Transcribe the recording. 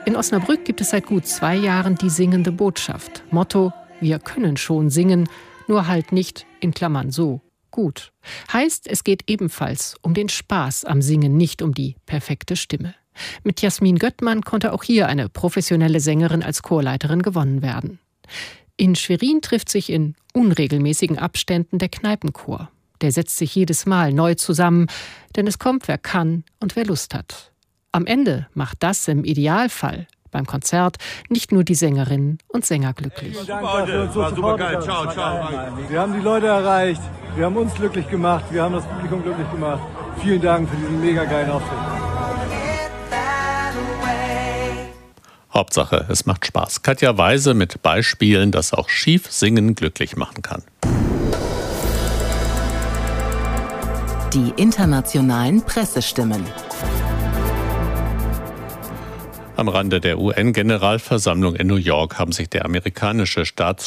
In Osnabrück gibt es seit gut 2 Jahren die singende Botschaft. Motto: Wir können schon singen, nur halt nicht, in Klammern so, gut. Heißt, es geht ebenfalls um den Spaß am Singen, nicht um die perfekte Stimme. Mit Jasmin Göttmann konnte auch hier eine professionelle Sängerin als Chorleiterin gewonnen werden. In Schwerin trifft sich in unregelmäßigen Abständen der Kneipenchor. Der setzt sich jedes Mal neu zusammen, denn es kommt, wer kann und wer Lust hat. Am Ende macht das im Idealfall beim Konzert nicht nur die Sängerinnen und Sänger glücklich. War super geil. Ciao, ciao. Wir haben die Leute erreicht, wir haben uns glücklich gemacht, wir haben das Publikum glücklich gemacht. Vielen Dank für diesen mega geilen Auftritt. Hauptsache, es macht Spaß. Katja Weise mit Beispielen, dass auch schief Singen glücklich machen kann. Die internationalen Pressestimmen. Am Rande der UN-Generalversammlung in New York haben sich der amerikanische